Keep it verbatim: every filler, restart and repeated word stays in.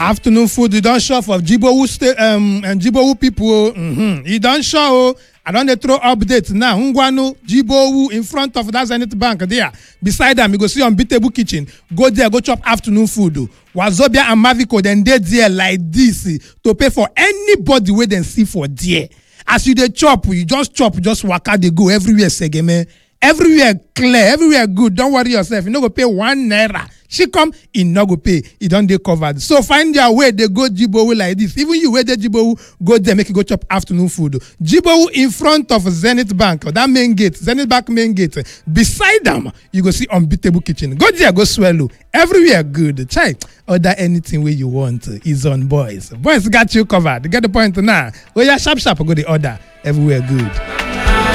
Afternoon food, you don't show for Jibowu state um and Jibowu people. Mm-hmm. You don't show. I don't throw updates now. Ngwanu Jibowu in front of that Zenith Bank there. Beside them, you go see Unbeatable Kitchen. Go there, go chop afternoon food. Wazobia and Mavico then they there like this to pay for anybody where they see for there. As you dey chop, you just chop, just waka they go everywhere. Segeme, everywhere clear, everywhere good. Don't worry yourself. You no go pay one naira. She come, he no go pay. He don't dey covered. So find your way. They go Jibowu like this. Even you where they Jibowu go there, make you go chop afternoon food. Jibowu in front of Zenith Bank, that main gate, Zenith Bank main gate. Beside them, you go see Unbeatable Kitchen. Go there, go swallow. Everywhere good. Try order anything where you want. Is on boys. Boys got you covered. Get the point now. Oh yeah, sharp sharp. Go the order. Everywhere good.